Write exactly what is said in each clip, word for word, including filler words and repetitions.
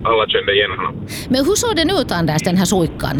alla kände igen honom. Men hur såg den ut, Anders, den här suikan?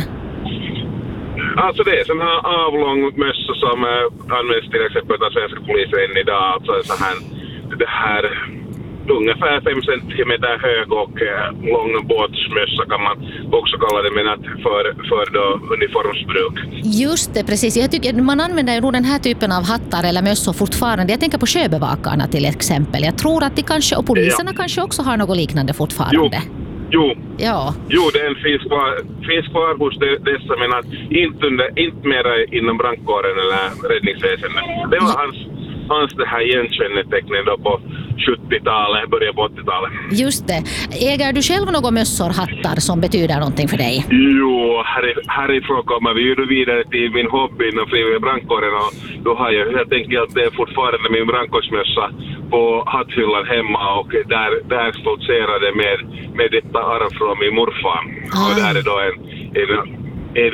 Alltså det är sån här avlång mössa som äh, används till exempel av svenska polisen än idag. Alltså så här, det här ungefär fem centimeter hög och äh, lång båtsmössa kan man också kalla det, men att för, för då uniformsbruk. Just det, precis. Jag tycker man använder ju nog den här typen av hattar eller mössor fortfarande. Jag tänker på sjöbevakarna till exempel. Jag tror att de kanske, och poliserna ja. kanske också har något liknande fortfarande. Jo. Jo, ja. jo den finns kvar, finns kvar hos dessa, men att inte, under, inte mer inom brandkåren eller räddningsväsendet. Det var hans, hans det här igenkännetecknet då på sjuttiotalet, början på åttiotalet. Just det. Äger du själv några mössor, hattar som betyder någonting för dig? Jo, här, härifrån kommer vi ju vidare till min hobby inom frivilliga brandkåren, och då har jag helt enkelt det fortfarande min brandkårsmössa på hatthyllan hemma, och där, där stoltserade med, med detta arv från min morfar. Ah. Och där är då en, en, en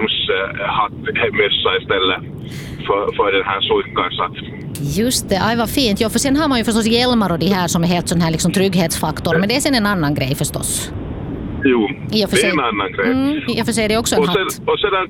uniformshattmössa istället för, för den här suikan satt. Just det, aj vad fint. Ja, för sen har man ju förstås hjälmar och de här som är helt sån här liksom trygghetsfaktor, men det är sen en annan grej förstås. Jo, det är en annan grej. Mm, jag får säga det är också en och sen, hatt. Och sedan,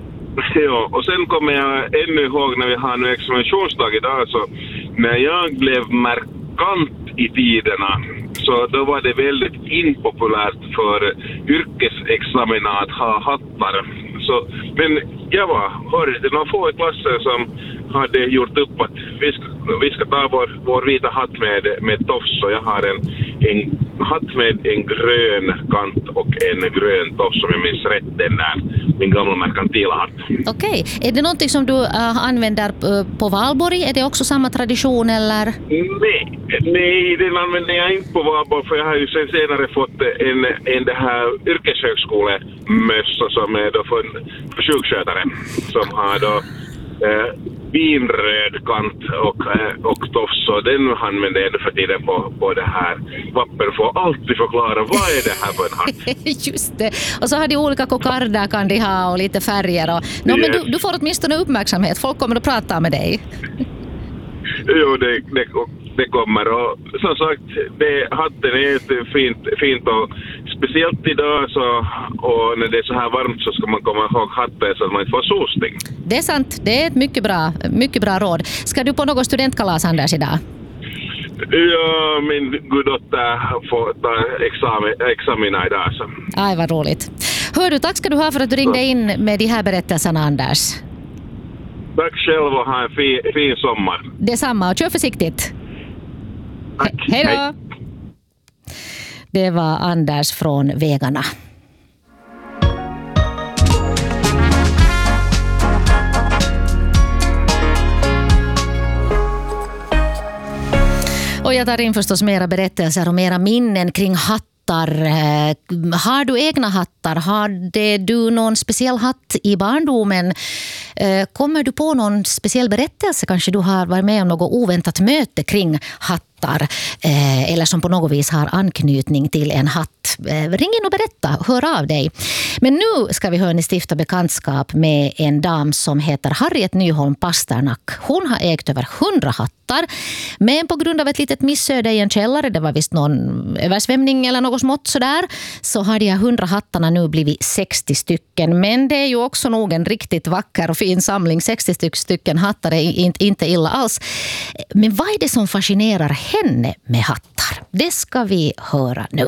ja, och sen kommer jag ännu ihåg när vi har nu examinationsdag idag, så när jag blev markant i tiderna, så då var det väldigt impopulärt för yrkesexaminat att ha hattar. Så, men jag var hörde några få i klassen som hade gjort upp att vi ska, vi ska ta vår, vår vita hatt med, med tofs, så jag har en, en hatt med en grön kant och en grön tofs, som jag minns rätt, den där, min gamla merkantila hatt. Okej, okay. Är det någonting som du uh, använder uh, på Valborg? Är det också samma tradition eller? Nej, nej, den använder jag inte på Valborg, för jag har ju sen senare fått en, en det här yrkeshögskolemössa som är då för, för sjukskötare, som har då eh, vinröd kant och, och tofs, och den använder jag för tiden på, på det här. Vappen får alltid förklara vad är det här för en hatt. Just det. Och så har de olika kokarder kan de ha och lite färger. Och... No, yes. Men du, du får åtminstone uppmärksamhet. Folk kommer att prata med dig. Jo, det, det, det kommer. Och som sagt, det, hatten är ett fint, fint och speciellt idag så, och när det är så här varmt, så ska man komma ihåg hatten så att man inte får solsting. Det är sant. Det är ett mycket bra, mycket bra råd. Ska du på något studentkalas, Anders, idag? Ja, min guddotter får ta examen, examina idag. Så. Aj, vad roligt. Hör du, tack ska du ha för att du ringde in med de här berättelserna, Anders. Tack själv och ha en fin, fin sommar. Detsamma, och kör försiktigt. Tack. He- hej då! Hej. Det var Anders från Vägarna. Och jag tar in förstås mera berättelser och mera minnen kring hattar. Har du egna hattar? Hade du någon speciell hatt i barndomen? Kommer du på någon speciell berättelse? Kanske du har varit med om något oväntat möte kring hattar, eller som på något vis har anknytning till en hatt. Ring in och berätta, hör av dig. Men nu ska vi hörni stifta bekantskap med en dam som heter Harriet Nyholm Pasternak. Hon har ägt över hundra hattar, men på grund av ett litet missöde i en källare, det var visst någon översvämning eller något smått sådär, så har de här hundra hattarna nu blivit sextio stycken. Men det är ju också nog en riktigt vacker och fin samling. sextio stycken hattar är inte illa alls. Men vad är det som fascinerar henne med hattar? Det ska vi höra nu.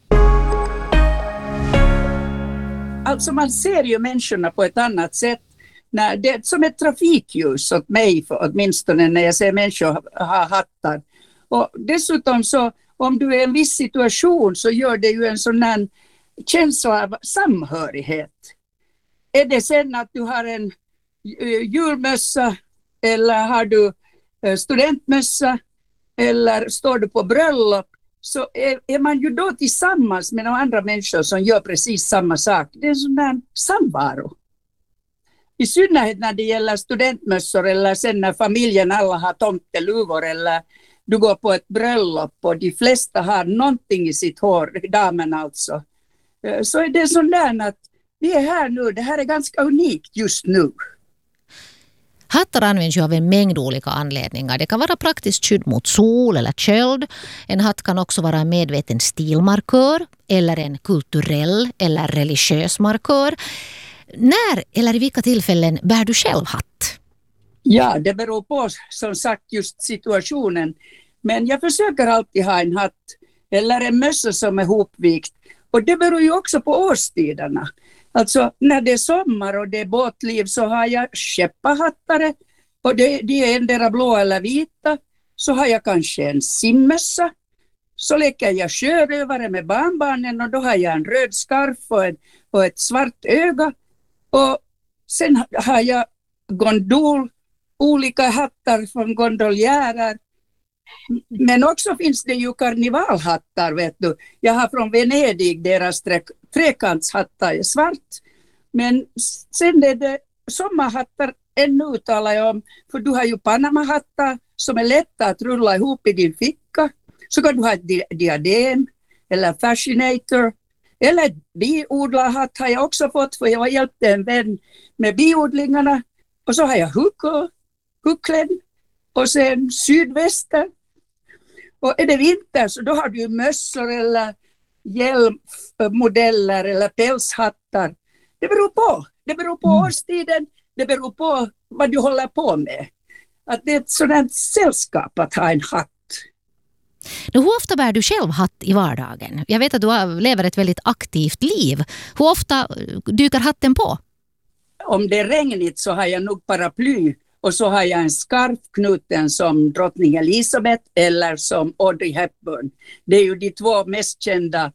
Alltså man ser ju människorna på ett annat sätt. När det är som ett trafikljus åt mig, för, åtminstone när jag ser människor ha hattar. Och dessutom så, om du är i en viss situation, så gör det ju en sån här känsla av samhörighet. Är det sen att du har en julmössa, eller har du studentmössa, eller står du på bröllop, så är, är man ju då tillsammans med några andra människor som gör precis samma sak. Det är en sån där samvaro. I synnerhet när det gäller studentmössor, eller sen när familjen alla har tomteluvor, eller du går på ett bröllop och de flesta har någonting i sitt hår, damen alltså. Så är det sån där att vi är här nu, det här är ganska unikt just nu. Hattar används ju av en mängd olika anledningar. Det kan vara praktiskt skydd mot sol eller köld. En hatt kan också vara en medveten stilmarkör eller en kulturell eller religiös markör. När eller i vilka tillfällen bär du själv hatt? Ja, det beror på som sagt just situationen. Men jag försöker alltid ha en hatt eller en mössa som är hopvikt. Och det beror ju också på årstiderna. Alltså när det är sommar och det är båtliv så har jag skepparhattare. Och det, det är endera blå eller vita. Så har jag kanske en simmössa. Så leker jag sjörövare med barnbarnen och då har jag en röd skarf och, en, och ett svart öga. Och sen har jag gondol, olika hattar från gondoljärer. Men också finns det ju karnevalhattar, vet du. Jag har från Venedig deras tre, trekantshattar är svart. Men sen är det sommarhattar ännu uttalar jag om. För du har ju Panama-hattar som är lätta att rulla ihop i din ficka. Så kan du ha ett di- diadem eller fascinator. Eller biodlarhatt har jag också fått för jag hjälpte en vän med biodlingarna. Och så har jag huckor, hucklen och sen sydväster. Och är det vinter så då har du mössor eller hjälmmodeller eller pälshattar. Det beror på. Det beror på årstiden. Det beror på vad du håller på med. Att det är ett sådant sällskap att ha en hatt. Nu, hur ofta bär du själv hatt i vardagen? Jag vet att du lever ett väldigt aktivt liv. Hur ofta dyker hatten på? Om det är regnigt så har jag nog paraply. Och så har jag en skarf knuten som drottning Elisabeth eller som Audrey Hepburn. Det är ju de två mest kända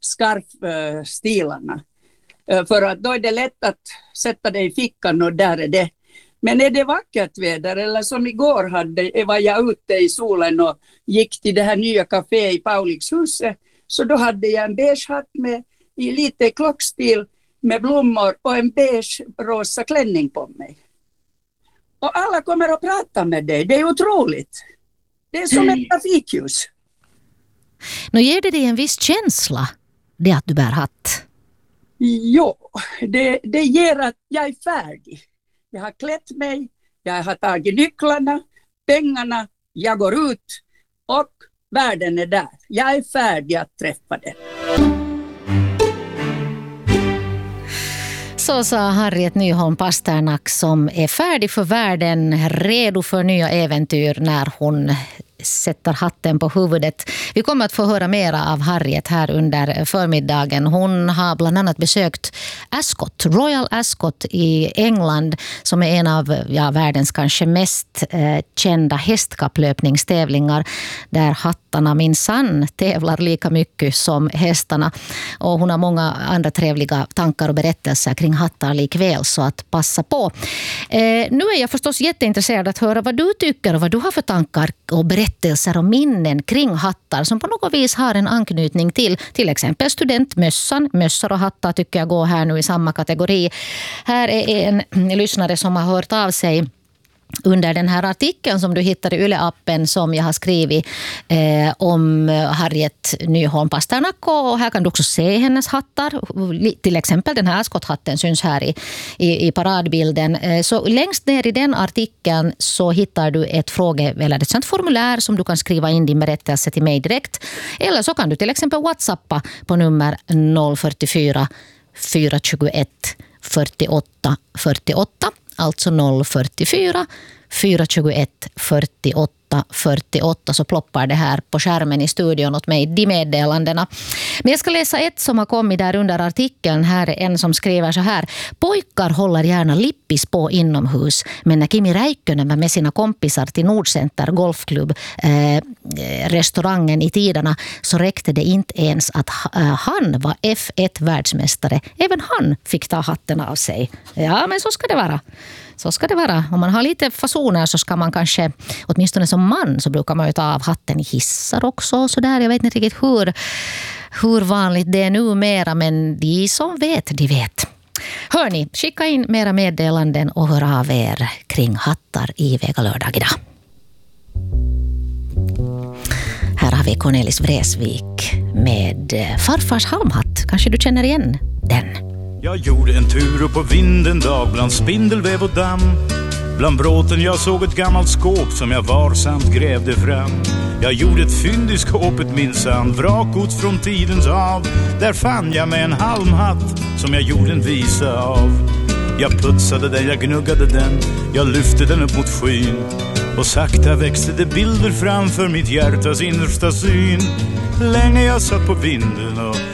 skarfstilarna. För att då är det lätt att sätta det i fickan och där är det. Men är det vackert väder eller som igår hade, var jag ute i solen och gick till det här nya café i Paulikshuset. Så då hade jag en beige hatt med i lite klockstil med blommor och en beige rosa klänning på mig. Och alla kommer att prata med dig. Det är otroligt. Det är som ett trafikljus. Nu ger det dig en viss känsla, det att du bär hatt? Jo, det, det ger att jag är färdig. Jag har klätt mig, jag har tagit nycklarna, pengarna, jag går ut och världen är där. Jag är färdig att träffa den. Så sa Harriet Nyholm Pasternak som är färdig för världen, redo för nya äventyr när hon sätter hatten på huvudet. Vi kommer att få höra mera av Harriet här under förmiddagen. Hon har bland annat besökt Ascot, Royal Ascot i England som är en av ja, världens kanske mest eh, kända hästkapplöpningstävlingar där hattarna minsann tävlar lika mycket som hästarna. Och hon har många andra trevliga tankar och berättelser kring hattar likväl, så att passa på. Eh, nu är jag förstås jätteintresserad att höra vad du tycker och vad du har för tankar och berättelser och minnen kring hattar som på något vis har en anknytning till till exempel studentmössan. Mössor och hattar tycker jag går här nu i samma kategori. Här är en lyssnare som har hört av sig under den här artikeln som du hittar i Yle-appen som jag har skrivit eh, om Harriet Nyholm Pasternak, och här kan du också se hennes hattar. Till exempel den här Ascot-hatten syns här i, i, i paradbilden. Eh, så längst ner i den artikeln så hittar du ett fråge eller ett sånt formulär som du kan skriva in din berättelse till mig direkt. Eller så kan du till exempel whatsappa på nummer noll fyrtiofyra fyra tjugoett fyrtioåtta fyrtioåtta. Alltså noll fyrtiofyra fyra tjugoett fyrtioåtta fyrtioåtta, så ploppar det här på skärmen i studion åt mig, de meddelandena. Men jag ska läsa ett som har kommit där under artikeln. Här är en som skriver så här: pojkar håller gärna lippis på inomhus, men när Kimi Räikkönen var med sina kompisar till Nordcenter golfklubb eh, restaurangen i tiderna så räckte det inte ens att eh, han var F ett världsmästare. Även han fick ta hatten av sig. Ja, men så ska det vara. Så ska det vara. Om man har lite fasoner så ska man kanske, åtminstone som man, så brukar man ju ta av hatten i hissar också. Så där. Jag vet inte riktigt hur, hur vanligt det är numera, men de som vet, de vet. Hörni, skicka in mera meddelanden och hör av er kring hattar i Vega lördag idag. Här har vi Cornelis Vreeswijk med farfars halmhatt. Kanske du känner igen den? Jag gjorde en tur upp på Vindendag bland spindelväv och damm. Bland bråten jag såg ett gammalt skåp som jag varsamt grävde fram. Jag gjorde ett fynd i skåpet minsann, vrakgods från tidens hav. Där fann jag med en halmhatt som jag gjorde en visa av. Jag putsade den, jag gnuggade den, jag lyfte den upp mot skyn. Och sakta växte det bilder framför mitt hjärtas innersta syn. Länge jag satt på vinden och